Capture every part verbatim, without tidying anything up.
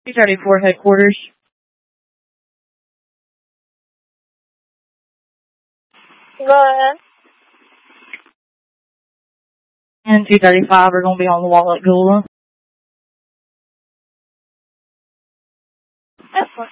two thirty-four headquarters. Go ahead. And two thirty-five are going to be on the wall at Gula. That's fine.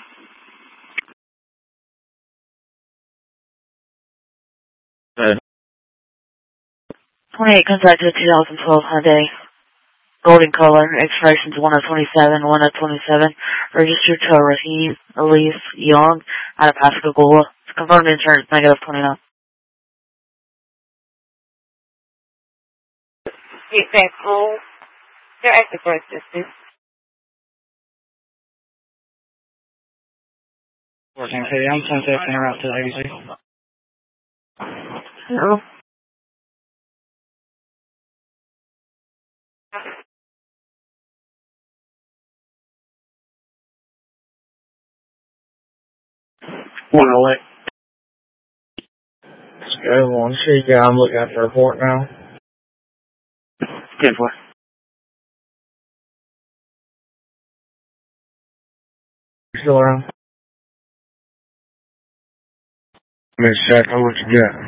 Uh, twenty-eight contracted two thousand twelve Hyundai. Golden color. Expiration is one of twenty-seven, one of twenty-seven. Registered to Raheem Elise Young out of Pascagoula. Confirmed insurance negative twenty-nine. Eight back home. They're at the correct distance. Working City, I'm Sunset Center route to the A B C. Hello. one oh eight. Let's go on. See, yeah, I'm looking at the report now. ten four. You still around? Let me check on what you got.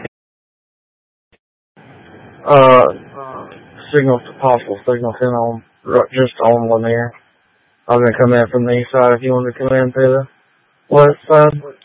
Uh, signal, possible signal sent on, just on Lanier. I was going to come in from the east side if you wanted to come in through the west side.